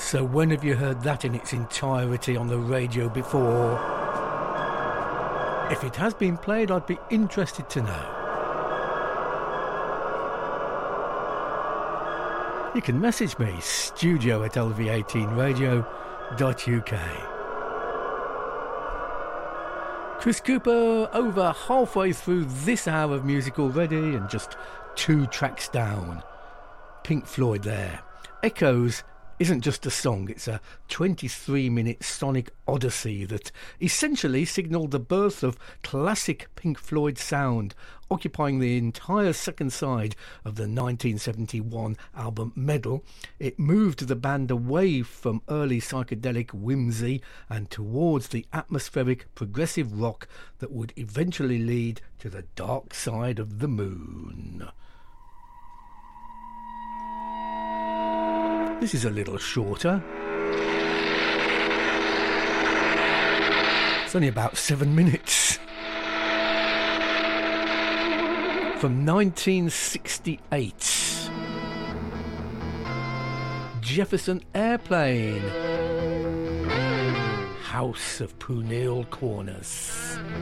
So when have you heard that in its entirety on the radio before? If it has been played, I'd be interested to know. You can message me, studio@lv18radio.uk. Chris Cooper, over halfway through this hour of music already, and just 2 tracks down. Pink Floyd there. Echoes isn't just a song, it's a 23-minute sonic odyssey that essentially signalled the birth of classic Pink Floyd sound, occupying the entire second side of the 1971 album Medal. It moved the band away from early psychedelic whimsy and towards the atmospheric progressive rock that would eventually lead to the Dark Side of the Moon. This is a little shorter. It's only about 7 minutes. From 1968. Jefferson Airplane. House of Punil Corners.